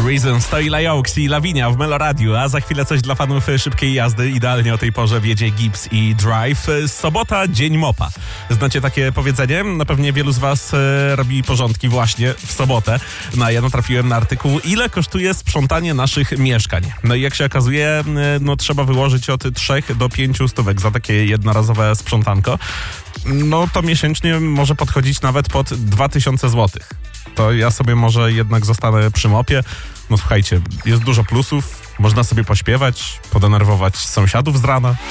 Reasons to Ila Oaks i Lavinia w Meloradiu, a za chwilę coś dla fanów szybkiej jazdy. Idealnie o tej porze wjedzie Gibbs i Drive. Sobota, dzień mopa. Znacie takie powiedzenie? Na pewnie wielu z was robi porządki właśnie w sobotę. No a ja natrafiłem na artykuł, ile kosztuje sprzątanie naszych mieszkań. No i jak się okazuje, no trzeba wyłożyć od 3 do 5 stówek za takie jednorazowe sprzątanko. No to miesięcznie może podchodzić nawet pod 2000 złotych. To ja sobie może jednak zostanę przy mopie. No słuchajcie, jest dużo plusów, można sobie pośpiewać, podenerwować sąsiadów z rana.